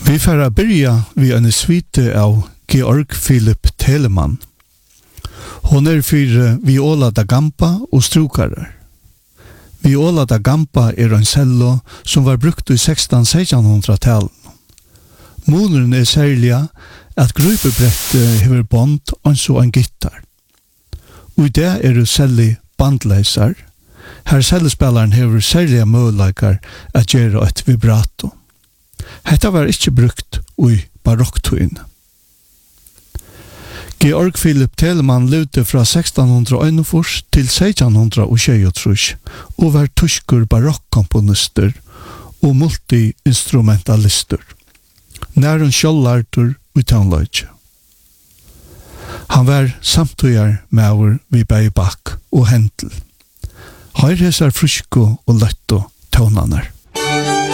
Vi får börja vid en svite av Georg Philip Telemann. Hon för viola da gamba och strokare. Viola da gamba en cello som var brukt i 1600-1600-talet. Måneren særlig at grupebrett hever bond og så en gitar. Og i det det særlig bandleiser. Her cellespilleren hever særlige muligheter at gjøre et vibrato. Hetta var ikke brukt i barokktøyene. Georg Philip Telemann levde fra 1601 til 1623 og var tyskur barokkomponister og multi-instrumentalister. Nærun sjøllartur utan løyge. Han var samtøyar med vi bei Bach og Händel. Høyr hesar frusko og løtto tånanar.